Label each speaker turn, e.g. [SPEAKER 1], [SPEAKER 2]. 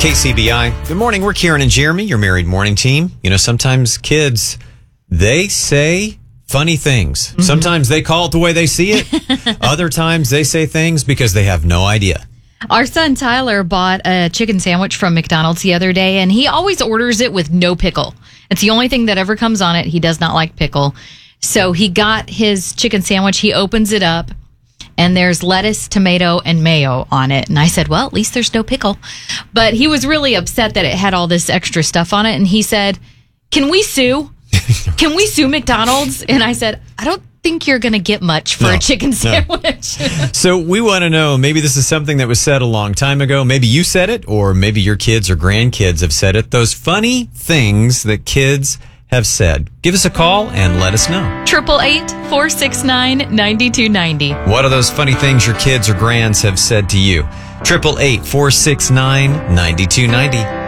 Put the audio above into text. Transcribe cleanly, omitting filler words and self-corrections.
[SPEAKER 1] KCBI. Good morning. We're Kieran and Jeremy, your married morning team. You know, sometimes kids, they say funny things. Mm-hmm. Sometimes they call it the way they see it. Other times they say things because they have no idea.
[SPEAKER 2] Our son Tyler bought a chicken sandwich from McDonald's the other day, and he always orders it with no pickle. It's the only thing that ever comes on it. He does not like pickle. So he got his chicken sandwich. He opens it up, and there's lettuce, tomato, and mayo on it. And I said, well, at least there's no pickle. But he was really upset that it had all this extra stuff on it. And he said, can we sue? Can we sue McDonald's? And I said, I don't think you're going to get much for a chicken sandwich.
[SPEAKER 1] So we want to know, maybe this is something that was said a long time ago. Maybe you said it, or maybe your kids or grandkids have said it. Those funny things that kids have said. Give us a call and let us know.
[SPEAKER 2] 888-469-9290.
[SPEAKER 1] What are those funny things your kids or grands have said to you? 888-469-9290.